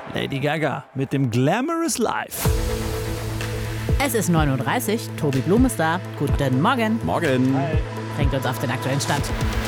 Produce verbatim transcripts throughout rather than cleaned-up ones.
Lady Gaga mit dem Glamorous Life. Es ist neun Uhr dreißig, Tobi Blum ist da. Guten Morgen. Morgen. Hi. Bringt uns auf den aktuellen Stand.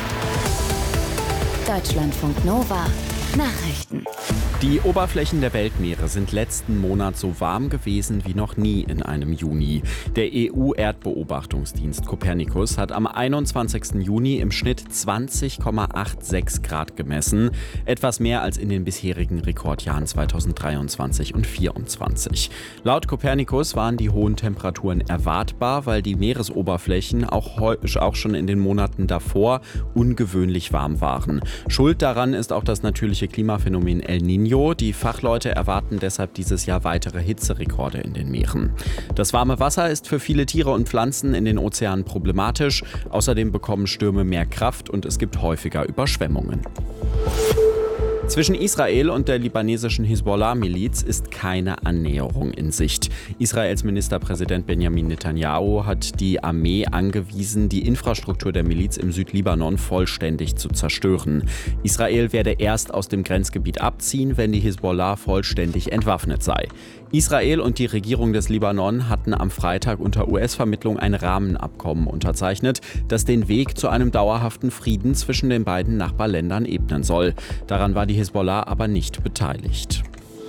Deutschlandfunk Nova. Nachrichten. Die Oberflächen der Weltmeere sind letzten Monat so warm gewesen wie noch nie in einem Juni. Der E U-Erdbeobachtungsdienst Copernicus hat am einundzwanzigsten Juni im Schnitt zwanzig Komma sechsundachtzig Grad gemessen. Etwas mehr als in den bisherigen Rekordjahren zweitausenddreiundzwanzig und zweitausendvierundzwanzig. Laut Copernicus waren die hohen Temperaturen erwartbar, weil die Meeresoberflächen auch, heu- auch schon in den Monaten davor ungewöhnlich warm waren. Schuld daran ist auch das natürliche Klimaphänomen El Niño. Die Fachleute erwarten deshalb dieses Jahr weitere Hitzerekorde in den Meeren. Das warme Wasser ist für viele Tiere und Pflanzen in den Ozeanen problematisch. Außerdem bekommen Stürme mehr Kraft und es gibt häufiger Überschwemmungen. Zwischen Israel und der libanesischen Hisbollah-Miliz ist keine Annäherung in Sicht. Israels Ministerpräsident Benjamin Netanyahu hat die Armee angewiesen, die Infrastruktur der Miliz im Südlibanon vollständig zu zerstören. Israel werde erst aus dem Grenzgebiet abziehen, wenn die Hisbollah vollständig entwaffnet sei. Israel und die Regierung des Libanon hatten am Freitag unter U S-Vermittlung ein Rahmenabkommen unterzeichnet, das den Weg zu einem dauerhaften Frieden zwischen den beiden Nachbarländern ebnen soll. Daran war die Hisbollah aber nicht beteiligt.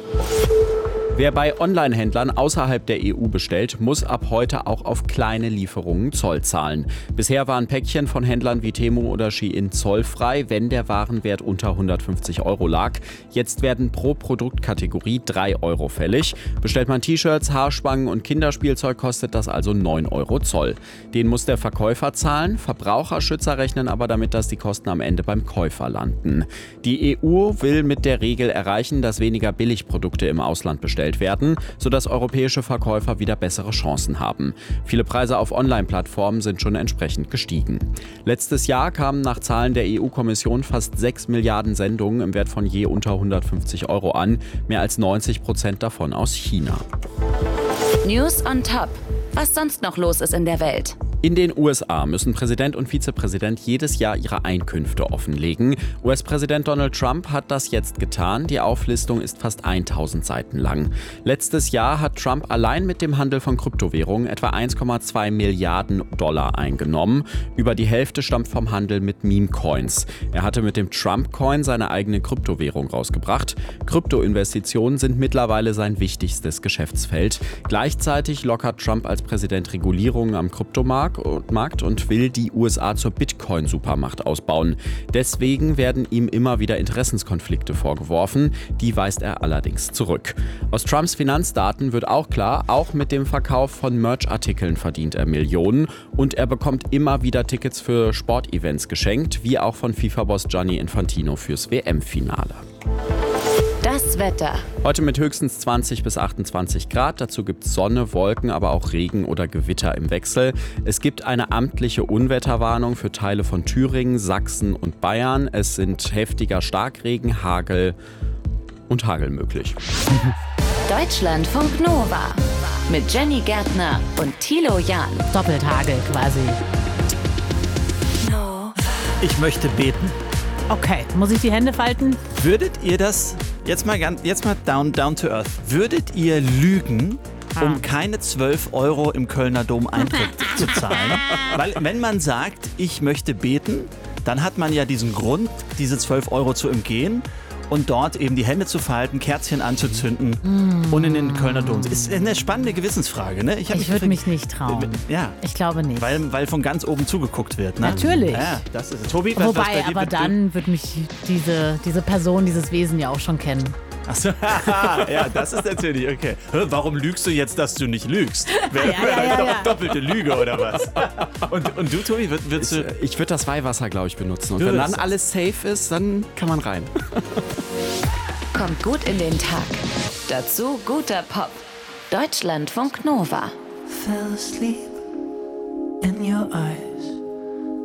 Wer bei Online-Händlern außerhalb der E U bestellt, muss ab heute auch auf kleine Lieferungen Zoll zahlen. Bisher waren Päckchen von Händlern wie Temu oder Shein zollfrei, wenn der Warenwert unter hundertfünfzig Euro lag. Jetzt werden pro Produktkategorie drei Euro fällig. Bestellt man T-Shirts, Haarspangen und Kinderspielzeug, kostet das also neun Euro Zoll. Den muss der Verkäufer zahlen. Verbraucherschützer rechnen aber damit, dass die Kosten am Ende beim Käufer landen. Die E U will mit der Regel erreichen, dass weniger Billigprodukte im Ausland bestellt werden, sodass europäische Verkäufer wieder bessere Chancen haben. Viele Preise auf Online-Plattformen sind schon entsprechend gestiegen. Letztes Jahr kamen nach Zahlen der E U-Kommission fast sechs Milliarden Sendungen im Wert von je unter hundertfünfzig Euro an, mehr als neunzig Prozent davon aus China. News on Top. Was sonst noch los ist in der Welt. In den U S A müssen Präsident und Vizepräsident jedes Jahr ihre Einkünfte offenlegen. U S-Präsident Donald Trump hat das jetzt getan. Die Auflistung ist fast tausend Seiten lang. Letztes Jahr hat Trump allein mit dem Handel von Kryptowährungen etwa eins Komma zwei Milliarden Dollar eingenommen. Über die Hälfte stammt vom Handel mit Meme-Coins. Er hatte mit dem Trump-Coin seine eigene Kryptowährung rausgebracht. Kryptoinvestitionen sind mittlerweile sein wichtigstes Geschäftsfeld. Gleichzeitig lockert Trump als Präsident Regulierungen am Kryptomarkt und will die U S A zur Bitcoin-Supermacht ausbauen. Deswegen werden ihm immer wieder Interessenskonflikte vorgeworfen. Die weist er allerdings zurück. Aus Trumps Finanzdaten wird auch klar, auch mit dem Verkauf von Merch-Artikeln verdient er Millionen und er bekommt immer wieder Tickets für Sportevents geschenkt, wie auch von FIFA-Boss Gianni Infantino fürs W M-Finale. Das Wetter. Heute mit höchstens zwanzig bis achtundzwanzig Grad. Dazu gibt es Sonne, Wolken, aber auch Regen oder Gewitter im Wechsel. Es gibt eine amtliche Unwetterwarnung für Teile von Thüringen, Sachsen und Bayern. Es sind heftiger Starkregen, Hagel und Hagel möglich. Deutschlandfunk Nova. Mit Jenny Gärtner und Thilo Jahn. Doppelthagel quasi. Ich möchte beten. Okay, muss ich die Hände falten? Würdet ihr das, jetzt mal, ganz, jetzt mal down, down to earth, würdet ihr lügen, um Ah. keine zwölf Euro im Kölner Dom Eintritt zu zahlen? Weil wenn man sagt, ich möchte beten, dann hat man ja diesen Grund, diese zwölf Euro zu umgehen und dort eben die Hände zu falten, Kerzchen anzuzünden mm. und in den Kölner Dom. Ist eine spannende Gewissensfrage, ne? Ich, ich würde mich nicht trauen. Ja. Ich glaube nicht. Weil, weil von ganz oben zugeguckt wird, ne? Natürlich. Ja, das ist es. Tobi, was, was Wobei, bei dir aber bitte? dann wird mich diese, diese Person, dieses Wesen ja auch schon kennen. Achso, ja, das ist natürlich okay. Hä, warum lügst du jetzt, dass du nicht lügst? Wäre Ja, ja, ja, doch ja. doppelte Lüge oder was? Und, und du, Tobi, würd, würdest du... Ich würde das Weihwasser, glaube ich, benutzen. Und Du wenn dann würdest- alles safe ist, dann kann man rein. Kommt gut in den Tag. Dazu guter Pop. Deutschlandfunk Nova. Fell asleep in your eyes.